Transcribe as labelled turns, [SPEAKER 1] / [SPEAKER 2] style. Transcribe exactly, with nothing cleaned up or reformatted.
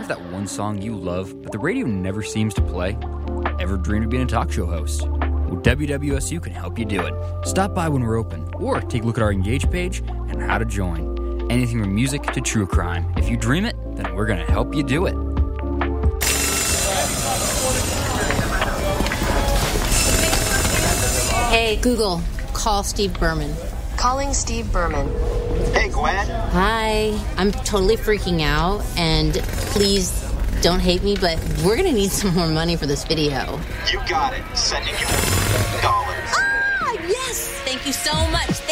[SPEAKER 1] there's that one song you love, but the radio never seems to play? Ever dreamed of being a talk show host? Well, W W S U can help you do it. Stop by when we're open, or take a look at our Engage page and how to join. Anything from music to true crime. If you dream it, then we're going to help you do it.
[SPEAKER 2] Hey, Google, call Steve Berman.
[SPEAKER 3] Calling Steve Berman.
[SPEAKER 4] Hey, Gwen.
[SPEAKER 2] Hi. I'm totally freaking out, and please don't hate me, but we're going to need some more money for this video.
[SPEAKER 4] You got it. Sending you dollars.
[SPEAKER 2] Ah, yes! Thank you so much.